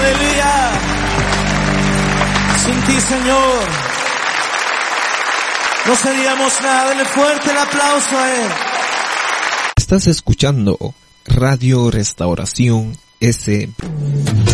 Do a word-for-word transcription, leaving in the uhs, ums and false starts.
Aleluya. Sin ti, Señor, no seríamos nada. Dale fuerte el aplauso a Él. Estás escuchando Radio Restauración S.